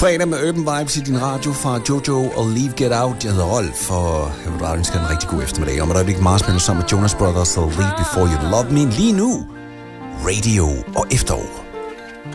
Fredag med Urban Vibes i din radio fra Jojo og Leave Get Out. Jeg hedder Rolf, og jeg vil bare ønske en rigtig god eftermiddag. Og med der er ikke meget spændende sammen med Jonas Brothers og Leave Before You Love Me. Lige nu, radio og efterår.